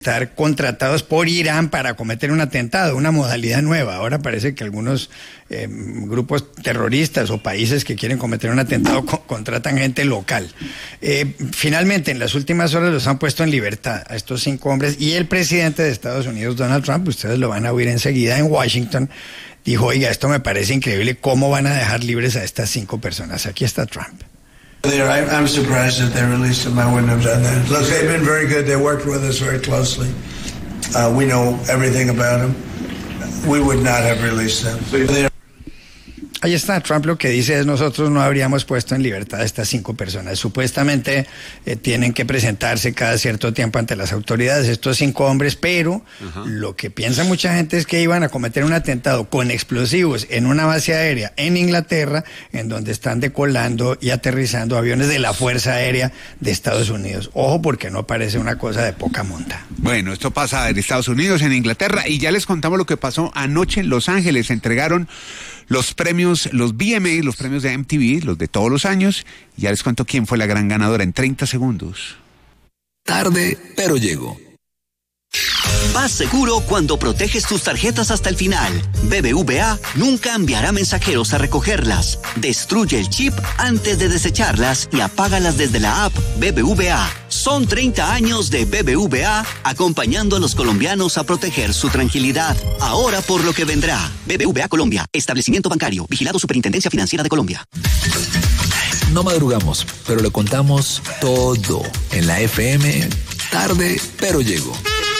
estar contratados por Irán para cometer un atentado, una modalidad nueva. Ahora parece que algunos grupos terroristas o países que quieren cometer un atentado contratan gente local. Finalmente, en las últimas horas los han puesto en libertad a estos 5 hombres, y el presidente de Estados Unidos, Donald Trump, ustedes lo van a oír enseguida en Washington, dijo: oiga, esto me parece increíble, ¿cómo van a dejar libres a estas 5 personas? Aquí está Trump. I'm surprised that they released them. I wouldn't have done that. Look, they've been very good. They worked with us very closely. We know everything about them. We would not have released them. Ahí está, Trump lo que dice es: nosotros no habríamos puesto en libertad a estas 5 personas. Supuestamente tienen que presentarse cada cierto tiempo ante las autoridades, estos 5 hombres, pero lo que piensa mucha gente es que iban a cometer un atentado con explosivos en una base aérea en Inglaterra, en donde están decolando y aterrizando aviones de la Fuerza Aérea de Estados Unidos. Ojo, porque no parece una cosa de poca monta. Bueno, esto pasa en Estados Unidos, en Inglaterra, y ya les contamos lo que pasó anoche en Los Ángeles. Se entregaron los premios, los VMA, los premios de MTV, los de todos los años. Ya les cuento quién fue la gran ganadora en 30 segundos. Tarde, pero llego. Vas seguro cuando proteges tus tarjetas hasta el final. BBVA nunca enviará mensajeros a recogerlas. Destruye el chip antes de desecharlas y apágalas desde la app BBVA. Son 30 años de BBVA acompañando a los colombianos a proteger su tranquilidad. Ahora por lo que vendrá. BBVA Colombia, establecimiento bancario, vigilado Superintendencia Financiera de Colombia. No madrugamos, pero le contamos todo en la FM. Tarde, pero llego.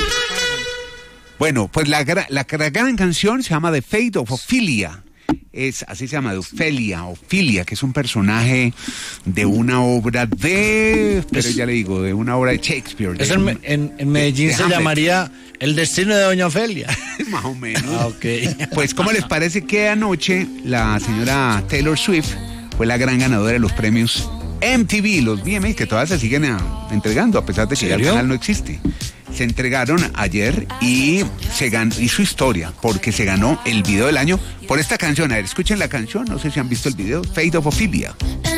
Bueno, pues la gran canción se llama The Fate of Ophelia. Así se llama, de Ofelia, que es un personaje de una obra pero ya le digo, de una obra de Shakespeare. En Medellín se llamaría El destino de Doña Ofelia. Más o menos. Okay. Pues, ¿cómo les parece que anoche la señora Taylor Swift fue la gran ganadora de los premios MTV, los VMA, que todavía se siguen entregando, a pesar de que ya el canal no existe? Se entregaron ayer y hizo historia, porque se ganó el video del año por esta canción. A ver, escuchen la canción, no sé si han visto el video, Fate of Ophelia.